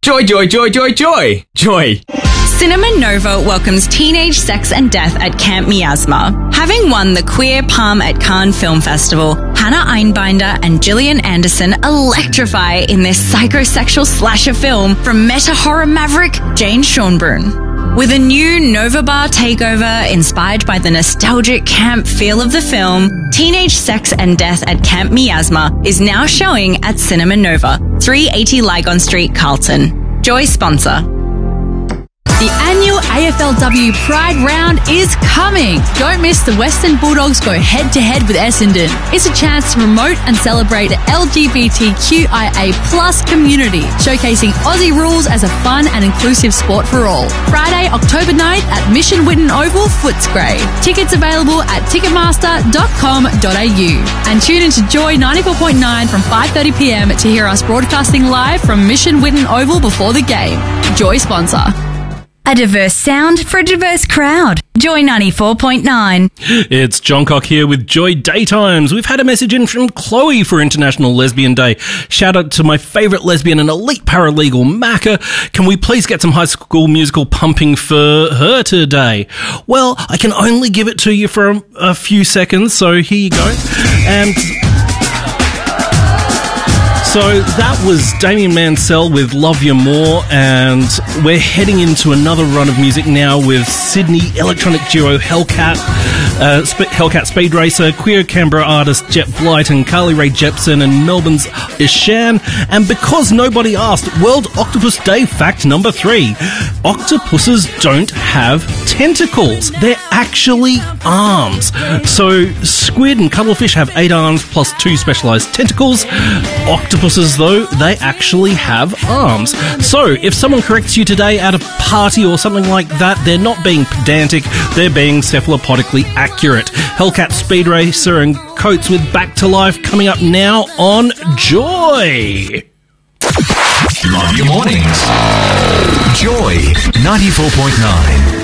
Joy, joy, joy, joy, joy, joy. Cinema Nova welcomes Teenage Sex and Death at Camp Miasma. Having won the Queer Palm at Cannes Film Festival, Hannah Einbinder and Gillian Anderson electrify in this psychosexual slasher film from meta-horror maverick Jane Schonbrun. With a new Nova Bar takeover inspired by the nostalgic camp feel of the film, Teenage Sex and Death at Camp Miasma is now showing at Cinema Nova, 380 Lygon Street, Carlton. Joy sponsor. The annual AFLW Pride Round is coming. Don't miss the Western Bulldogs go head-to-head with Essendon. It's a chance to promote and celebrate the LGBTQIA+ community, showcasing Aussie rules as a fun and inclusive sport for all. Friday, October 9th at Mission Whitten Oval, Footscray. Tickets available at ticketmaster.com.au. And tune into Joy 94.9 from 5:30pm to hear us broadcasting live from Mission Whitten Oval before the game. Joy sponsor. A diverse sound for a diverse crowd. Joy 94.9. It's John Cock here with Joy Daytimes. We've had a message in from Chloe for International Lesbian Day. Shout out to my favourite lesbian and elite paralegal, Macca. Can we please get some High School Musical pumping for her today? Well, I can only give it to you for a few seconds, so here you go. And so that was Damien Mansell with Love You More, and we're heading into another run of music now with Sydney electronic duo Hellcat, Hellcat Speed Racer, queer Canberra artist Jet Blight and Carly Rae Jepsen, and Melbourne's Ishan. And because nobody asked, World Octopus Day fact number 3. Octopuses don't have tentacles. They're actually arms. So squid and cuttlefish have 8 arms plus 2 specialised tentacles. Octopuses, though, they actually have arms. So if someone corrects you today at a party or something like that, they're not being pedantic, they're being cephalopodically accurate. Hellcat Speed Racer and Coates with Back to Life coming up now on Joy. Love your mornings. Joy 94.9.